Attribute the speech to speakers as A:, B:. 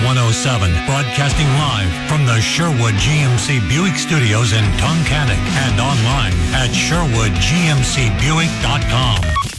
A: 107, broadcasting live from the Sherwood GMC Buick Studios in Tunkhannock and online at SherwoodGMCBuick.com.